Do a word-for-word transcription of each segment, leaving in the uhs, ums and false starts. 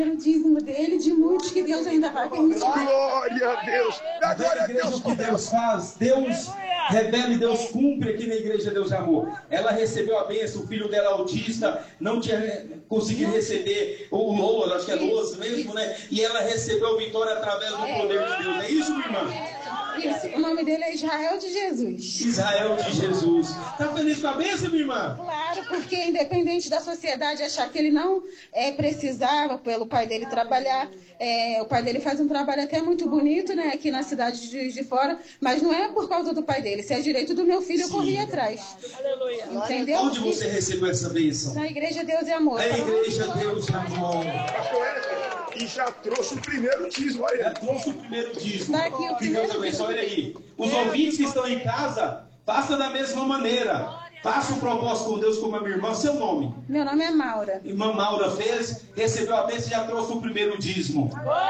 O dízimo dele, de muitos que Deus ainda vai permitir. Glória a Deus! Da glória a Deus! O que Deus faz, Deus revela e Deus cumpre aqui na Igreja Deus de Amor. Ela recebeu a bênção, o filho dela autista, não tinha conseguido receber o Loa, acho que é Loas mesmo, né? E ela recebeu a vitória através do poder de Deus. É isso, minha irmã? Isso, o nome dele é Israel de Jesus. Israel de Jesus. Está feliz com a bênção, minha irmã? Claro, porque independente da sociedade achar que ele não é, precisava pelo pai dele trabalhar, é, o pai dele faz um trabalho até muito bonito, né, aqui na cidade de Juiz de Fora, mas não é por causa do pai dele, se é direito do meu filho, eu corri atrás. Aleluia. Entendeu? Onde você recebeu essa bênção? Na Igreja Deus e Amor. Na Igreja Deus e Amor. E já trouxe o primeiro dízimo, olha. Já trouxe o primeiro dízimo. Tá aqui o Que Deus abençoe. Olha aí. Os ouvintes que estão em casa, faça da mesma maneira. Faça um propósito com Deus como a minha irmã. Seu nome? Meu nome é Maura. Irmã Maura fez, recebeu a bênção e já trouxe o primeiro dízimo.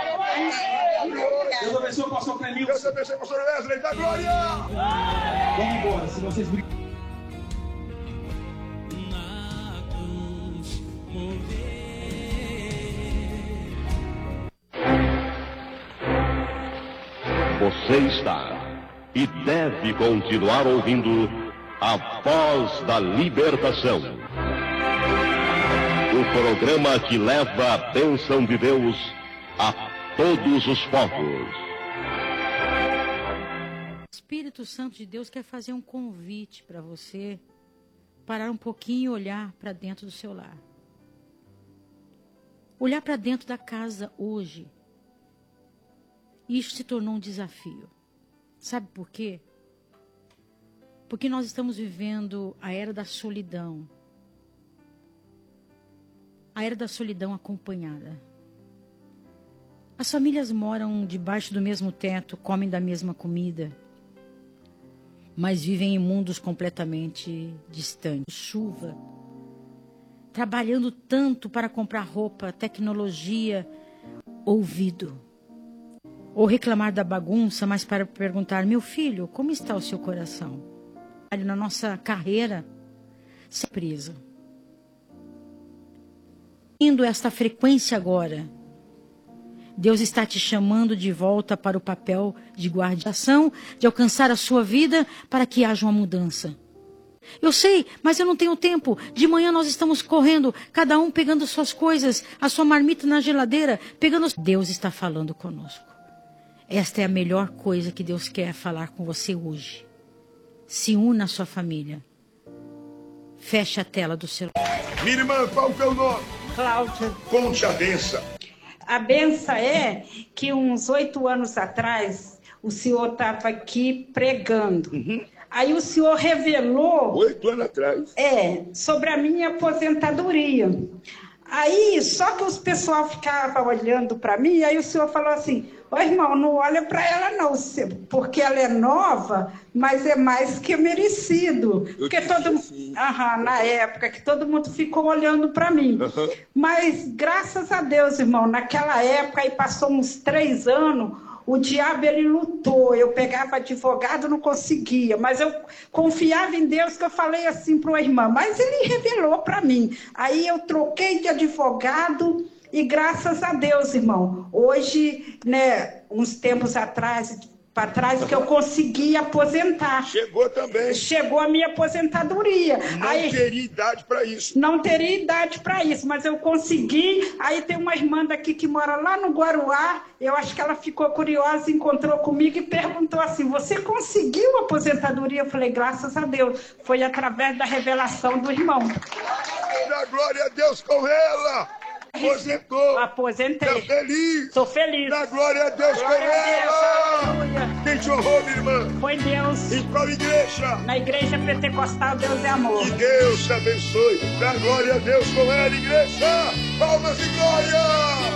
Deus abençoe o pastor Clemilson. Deus abençoe o pastor Wesley. Da glória! Vamos embora, se vocês brigarem. Você está e deve continuar ouvindo a Voz da Libertação. O programa que leva a bênção de Deus a todos os povos. O Espírito Santo de Deus quer fazer um convite para você parar um pouquinho e olhar para dentro do seu lar. Olhar para dentro da casa hoje. Isso se tornou um desafio. Sabe por quê? Porque nós estamos vivendo a era da solidão. A era da solidão acompanhada. As famílias moram debaixo do mesmo teto, comem da mesma comida, mas vivem em mundos completamente distantes. Chuva, trabalhando tanto para comprar roupa, tecnologia, ouvido. Ou reclamar da bagunça, mas para perguntar, meu filho, como está o seu coração? Na nossa carreira, surpresa. Indo esta frequência agora, Deus está te chamando de volta para o papel de guardiação, de alcançar a sua vida para que haja uma mudança. Eu sei, mas eu não tenho tempo. De manhã nós estamos correndo, cada um pegando suas coisas, a sua marmita na geladeira, pegando... Deus está falando conosco. Esta é a melhor coisa que Deus quer falar com você hoje. Se una à sua família. Feche a tela do celular. Minha irmã, qual é o teu nome? Cláudia. Conte a benção. A benção é que uns oito anos atrás, o senhor estava aqui pregando. Uhum. Aí o senhor revelou... Oito anos atrás. É, sobre a minha aposentadoria. Aí, só que os pessoal ficavam olhando para mim, aí o senhor falou assim, ô irmão, não olha para ela não, porque ela é nova, mas é mais que merecido. Eu porque todo assim. Aham, na época que todo mundo ficou olhando para mim. Uhum. Mas, graças a Deus, irmão, naquela época, aí passou uns três anos, o diabo, ele lutou. Eu pegava advogado, não conseguia. Mas eu confiava em Deus, que eu falei assim para o irmão. Mas ele revelou para mim. Aí eu troquei de advogado e graças a Deus, irmão. Hoje, né, uns tempos atrás... para trás, que eu consegui aposentar. Chegou também. Chegou a minha aposentadoria. Não aí, teria idade para isso. Não teria idade para isso, mas eu consegui. Aí tem uma irmã daqui que mora lá no Guaruá, eu acho que ela ficou curiosa, encontrou comigo e perguntou assim, você conseguiu a aposentadoria? Eu falei, graças a Deus. Foi através da revelação do irmão. Da glória a Deus com ela! Aposentou. Aposentei. Estou feliz. Estou feliz. Da glória a Deus glória com ela. Deus, quem te honrou, minha irmã? Foi Deus. Em qual igreja? Na igreja pentecostal Deus é Amor. Que Deus te abençoe. Da glória a Deus com ela, igreja. Palmas e glória.